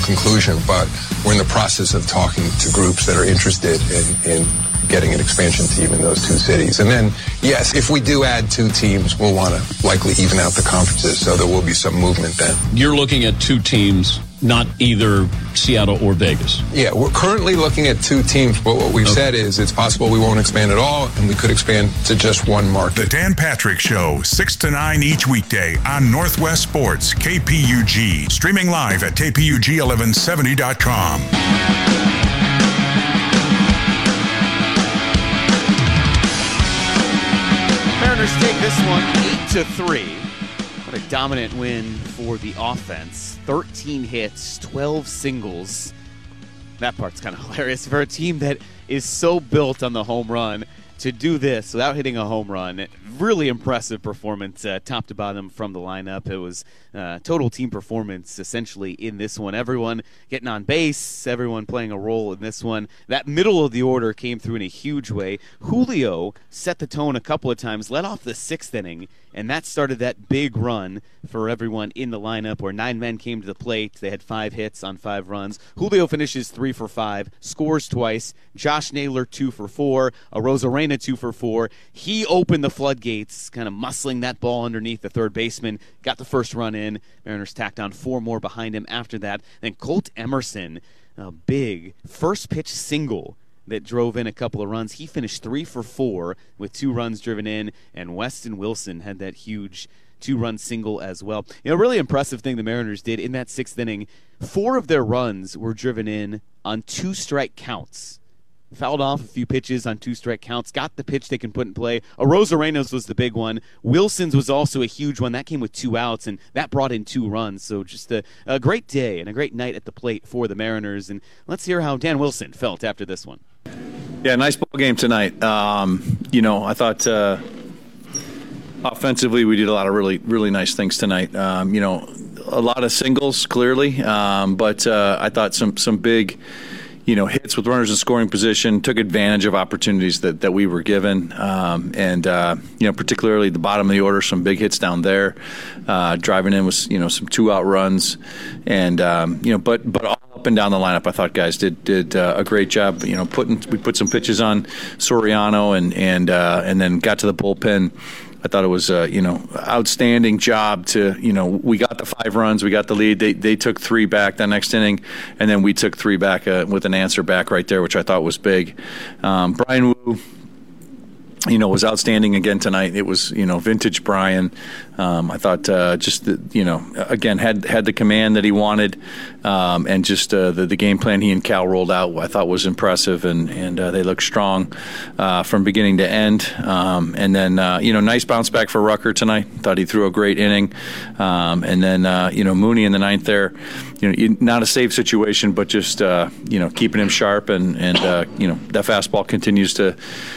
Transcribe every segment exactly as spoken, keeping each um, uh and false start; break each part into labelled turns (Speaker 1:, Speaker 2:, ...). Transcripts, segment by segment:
Speaker 1: conclusion, but we're in the process of talking to groups that are interested in, in getting an expansion team in those two cities. And then, yes, if we do add two teams, we'll want to likely even out the conferences, so there will be some movement then.
Speaker 2: You're looking at two teams, not either Seattle or Vegas.
Speaker 1: Yeah, we're currently looking at two teams, but what we've okay. said is it's possible we won't expand at all, and we could expand to just one market.
Speaker 3: The Dan Patrick Show, six to nine each weekday on Northwest Sports, K P U G. Streaming live at K P U G eleven seventy dot com.
Speaker 4: Mariners take this one eight to three. What a dominant win for the offense. thirteen hits, twelve singles. That part's kind of hilarious for a team that is so built on the home run. To do this without hitting a home run, really impressive performance, uh, top to bottom from the lineup. It was uh, total team performance essentially in this one. Everyone getting on base, everyone playing a role in this one. That middle of the order came through in a huge way. Julio set the tone a couple of times, led off the sixth inning, and that started that big run for everyone in the lineup where nine men came to the plate. They had five hits on five runs. Julio finishes three for five, scores twice. Josh Naylor two for four. Arozarena two for four. He opened the floodgates, kind of muscling that ball underneath the third baseman. Got the first run in. Mariners tacked on four more behind him after that. Then Colt Emerson, a big first pitch single that drove in a couple of runs. He finished three for four with two runs driven in, and Weston Wilson had that huge two-run single as well. You know, a really impressive thing the Mariners did in that sixth inning, four of their runs were driven in on two-strike counts. Fouled off a few pitches on two-strike counts, got the pitch they can put in play. Arozarena's was the big one. Wilson's was also a huge one. That came with two outs, and that brought in two runs. So just a, a great day and a great night at the plate for the Mariners. And let's hear how Dan Wilson felt after this one.
Speaker 5: Yeah, nice ball game tonight. Um, you know, I thought uh, offensively we did a lot of really, really nice things tonight. Um, you know, a lot of singles, clearly, um, but uh, I thought some some big, you know, hits with runners in scoring position, took advantage of opportunities that, that we were given, um, and uh, you know, particularly the bottom of the order, some big hits down there, uh, driving in with you know some two out runs, and um, you know, but but all up and down the lineup, I thought guys did did uh, a great job. You know, putting we put some pitches on Soriano, and and uh, and then got to the bullpen. I thought it was a, you know, outstanding job to, you know, we got the five runs, we got the lead. They they took three back that next inning, and then we took three back uh, with an answer back right there, which I thought was big. Um, Brian Wu, you know, was outstanding again tonight. It was, you know, vintage Brian. Um, I thought uh, just, the, you know, again, had had the command that he wanted, um, and just uh, the, the game plan he and Cal rolled out, I thought was impressive, and, and uh, they looked strong uh, from beginning to end. Um, and then, uh, you know, nice bounce back for Rucker tonight. Thought he threw a great inning. Um, and then, uh, you know, Mooney in the ninth there, you know, not a safe situation, but just, uh, you know, keeping him sharp, and, and uh, you know, that fastball continues to,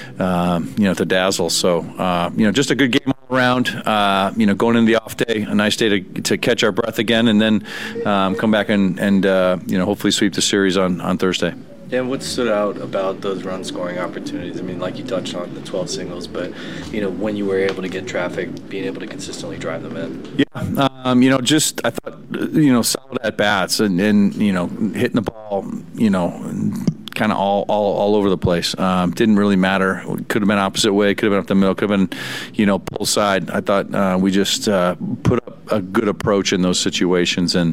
Speaker 5: um, you know, to dazzle. So, uh, you know, just a good game all around. Uh, you know, going into the off day, a nice day to to catch our breath again, and then um, come back and, and uh, you know, hopefully sweep the series on, on Thursday.
Speaker 6: And what stood out about those run scoring opportunities? I mean, like you touched on the twelve singles, but, you know, when you were able to get traffic, being able to consistently drive them in.
Speaker 5: Yeah, um, you know, just I thought, you know, solid at bats, and, and you know, hitting the ball, you know, kind of all, all all over the place. Um, didn't really matter. Could have been opposite way. Could have been up the middle. Could have been, you know, pull side. I thought uh, we just uh, put up a good approach in those situations, and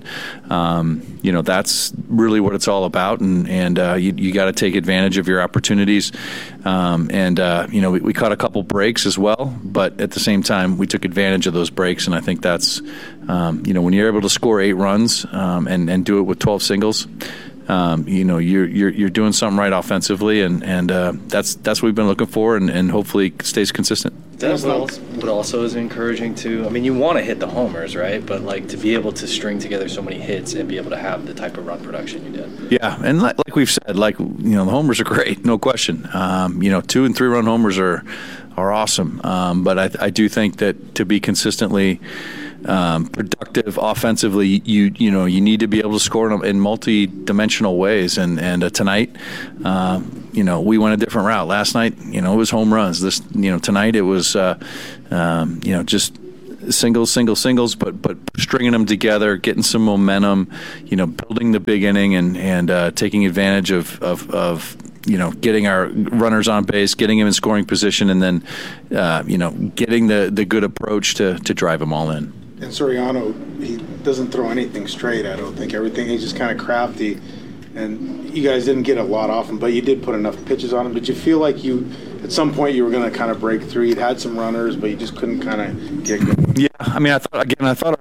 Speaker 5: um, you know, that's really what it's all about. And and uh, you, you got to take advantage of your opportunities. Um, and uh, you know, we, we caught a couple breaks as well, but at the same time, we took advantage of those breaks. And I think that's, um, you know, when you're able to score eight runs um, and and do it with twelve singles. Um, you know, you're you're you're doing something right offensively, and and uh, that's that's what we've been looking for, and, and hopefully it stays consistent.
Speaker 6: That's what also is encouraging too. I mean, you want to hit the homers, right? But like to be able to string together so many hits and be able to have the type of run production you did.
Speaker 5: Yeah, and like, like we've said, like, you know, the homers are great, no question. Um, you know, two and three run homers are are awesome, um, but I, I do think that to be consistently Um, productive offensively, you you know you need to be able to score in, in multi-dimensional ways, and and uh, tonight, uh, you know, we went a different route. Last night, you know, it was home runs. This, you know, tonight it was, uh, um, you know, just singles, singles, singles, but but stringing them together, getting some momentum, you know, building the big inning and and uh, taking advantage of, of of you know getting our runners on base, getting them in scoring position, and then uh, you know getting the the good approach to to drive them all in.
Speaker 7: And Soriano, he doesn't throw anything straight. I don't think everything. He's just kind of crafty. And you guys didn't get a lot off him, but you did put enough pitches on him. Did you feel like you, at some point, you were going to kind of break through? You'd had some runners, but you just couldn't kind of get going.
Speaker 5: Yeah, I mean, I thought again, I thought